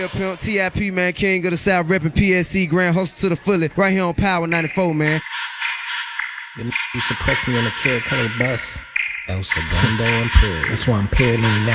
Pimp, TIP, man, King of the South, reppin' PSC, Grand Hustle to the fullest, right here on Power 94, man. They used to press me on the Cherry Color bus. El Segundo Imperial. That's why I'm paranoid now.